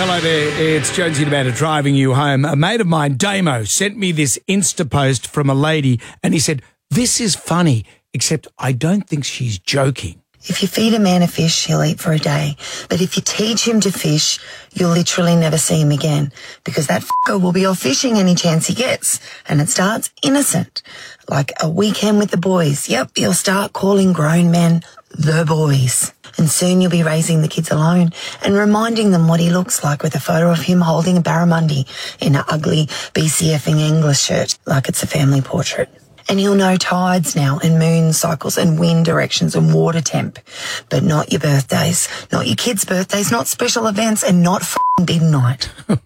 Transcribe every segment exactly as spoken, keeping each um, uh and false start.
Hello there, it's Jonesy the Bandit driving you home. A mate of mine, Damo, sent me this Insta post from a lady and he said, this is funny, except I don't think she's joking. If you feed a man a fish, he'll eat for a day. But if you teach him to fish, you'll literally never see him again because that f***er will be off fishing any chance he gets. And it starts innocent, like a weekend with the boys. Yep, you'll start calling grown men the boys. And soon you'll be raising the kids alone and reminding them what he looks like with a photo of him holding a barramundi in an ugly B C F-ing English shirt like it's a family portrait. And he'll know tides now and moon cycles and wind directions and water temp. But not your birthdays, not your kids' birthdays, not special events and not f***ing bid night.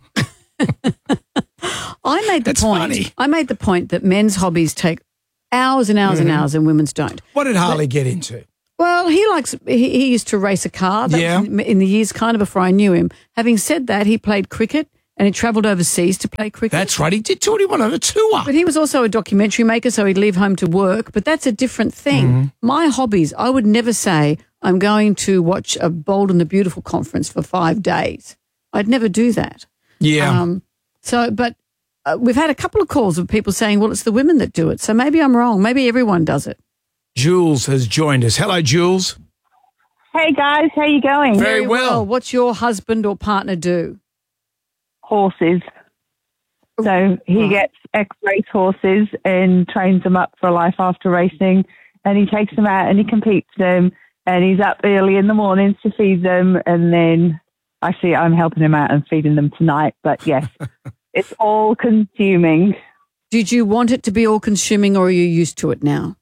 I made the That's point. funny. I made the point that men's hobbies take hours and hours Mm-hmm. and hours and women's don't. What did Harley get into? Well, he likes, he, he used to race a car. That Yeah. was in, in the years kind of before I knew him. Having said that, he played cricket and he travelled overseas to play cricket. That's right, he did tour, he went on a tour. But he was also a documentary maker, so he'd leave home to work. But that's a different thing. Mm-hmm. My hobbies, I would never say I'm going to watch a Bold and the Beautiful conference for five days. I'd never do that. Yeah. Um, so, but uh, we've had a couple of calls of people saying, well, it's the women that do it. So maybe I'm wrong. Maybe everyone does it. Jules has joined us. Hello, Jules. Hey guys, how you going? Very well. What's your husband or partner do? Horses. So he Right. gets ex-race horses and trains them up for life after racing, and he takes them out and he competes them, and he's up early in the mornings to feed them, and then actually I'm helping him out and feeding them tonight. But yes, it's all consuming. Did you want it to be all consuming or are you used to it now?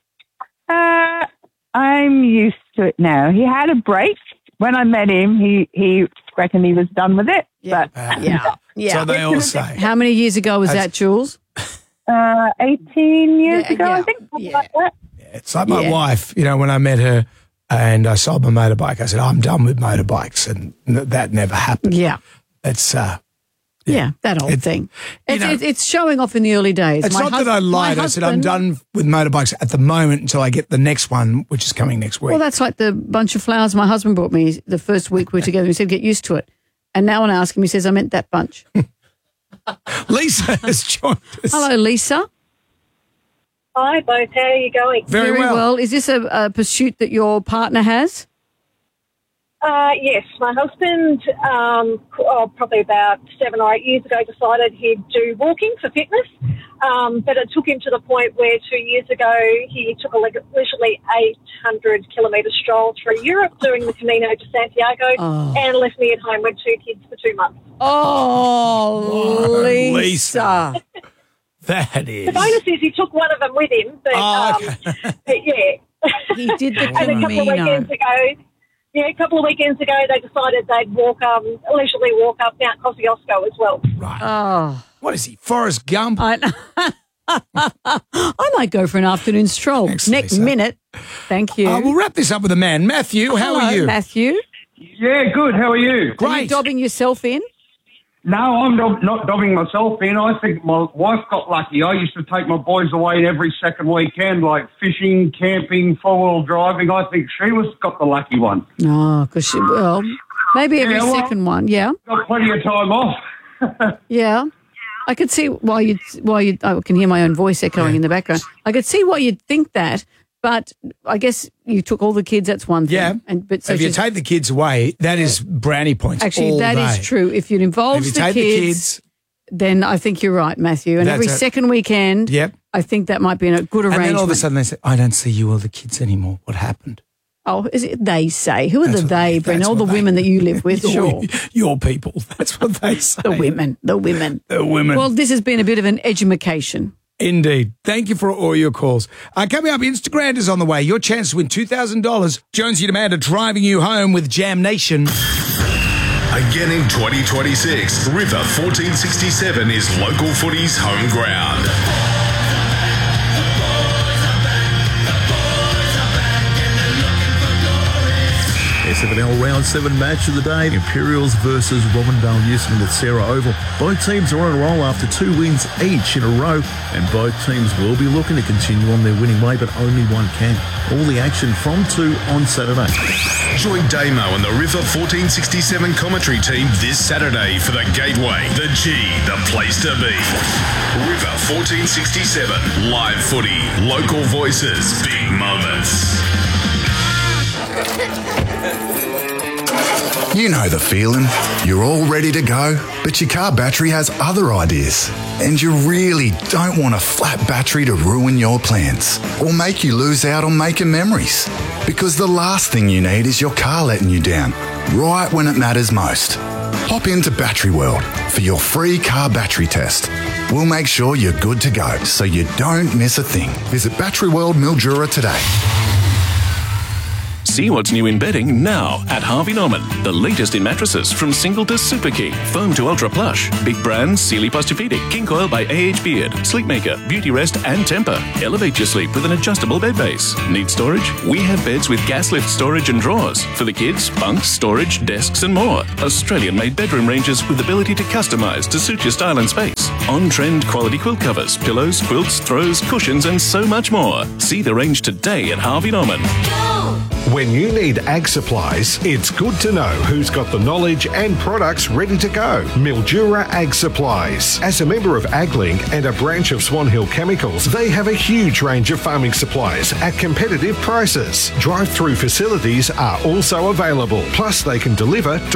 Uh, I'm used to it now. He had a break. When I met him, he, he reckoned he was done with it. Yeah. But Yeah. Yeah. So they all say. How many years ago was That's- that, Jules? uh, eighteen years Yeah, ago, yeah, I think. Something yeah. like that. It's like my Yeah. wife, you know, when I met her and I sold my motorbike, I said, I'm done with motorbikes, and n- that never happened. Yeah. It's uh, Yeah, that old It's- thing. you It's, know- it's, it's showing off in the early days. it's My not hus- that I my lied. I said, I'm husband- done with motorbikes at the moment until I get the next one, which is coming next week. Well, that's like the bunch of flowers my husband brought me the first week we were together. He said, get used to it. And now when I ask him, he says, I meant that bunch. Lisa has joined us. Hello, Lisa. Hi, both. How are you going? Very, well. Is this a, a pursuit that your partner has? Uh, yes, my husband, um, oh, probably about seven or eight years ago, decided he'd do walking for fitness. Um, but it took him to the point where two years ago he took a leg- literally eight hundred kilometre stroll through Europe doing the Camino de Santiago Oh. and left me at home with two kids for two months. Oh, Whoa, Lisa. Lisa. That is. The bonus is he took one of them with him, but, Oh, um, but yeah. He did the And a couple of Camino. weekends ago, yeah, a couple of weekends ago, they decided they'd walk, um, leisurely walk up Mount Kosciuszko as well. Right. Oh, What is he, Forrest Gump? I, I might go for an afternoon stroll. Thanks, Next Lisa. minute. Thank you. Uh, we'll wrap this up with a man. Matthew, how Hello, are you? Matthew? Yeah, good. How are you? Are you Great. dobbing yourself in? No, I'm dob- not dobbing myself in. I think my wife got lucky. I used to take my boys away every second weekend, like fishing, camping, four-wheel driving. I think she was got the lucky one. No, because she, well, maybe every Yeah, well- second one. Yeah. Got plenty of time off. Yeah. I could see why you'd, why you I can hear my own voice echoing in the background. I could see why you'd think that, but I guess you took all the kids, that's one thing. Yeah. And, but so if you she's- take the kids away, that is brownie points actually, all that is day. true. If you'd If involve you the, take kids, the kids, then I think you're right, Matthew. And That's every it. second weekend, Yep. I think that might be a good arrangement. and then all of a sudden they say, I don't see you or the kids anymore. What happened? Oh, is it they say? Who are That's the what they, they- Brent? that's All the what they- women that you live with, your, sure. your people. That's what they say. The women, the women. The women. Well, this has been a bit of an edumacation. Indeed. Thank you for all your calls. Uh, coming up, Instagram is on the way. Your chance to win two thousand dollars. Jonesy and Amanda driving you home with Jam Nation. Again in twenty twenty-six, River fourteen sixty-seven is local footy's home ground. S F N L Round seven match of the day, Imperials versus Robindale Euston at Sarah Oval. Both teams are on a roll after two wins each in a row, and both teams will be looking to continue on their winning way, but only one can. All the action from two on Saturday. Join Damo and the River fourteen sixty-seven commentary team this Saturday for the Gateway, the G, the place to be. River fourteen sixty-seven, live footy, local voices, big moments. You know the feeling. You're all ready to go, but your car battery has other ideas. And you really don't want a flat battery to ruin your plans or make you lose out on making memories. Because the last thing you need is your car letting you down, right when it matters most. Hop into Battery World for your free car battery test. We'll make sure you're good to go so you don't miss a thing. Visit Battery World Mildura today. See what's new in bedding now at Harvey Norman. The latest in mattresses from single to super king, foam to ultra plush. Big brands, Sealy Posturepedic, King Coil by A H Beard, Sleepmaker, Beauty Rest and Temper. Elevate your sleep with an adjustable bed base. Need storage? We have beds with gas lift storage and drawers. For the kids, bunks, storage, desks and more. Australian-made bedroom ranges with ability to customise to suit your style and space. On-trend quality quilt covers, pillows, quilts, throws, cushions and so much more. See the range today at Harvey Norman. When you need ag supplies, it's good to know who's got the knowledge and products ready to go. Mildura Ag Supplies. As a member of AgLink and a branch of Swan Hill Chemicals, they have a huge range of farming supplies at competitive prices. Drive-through facilities are also available. Plus, they can deliver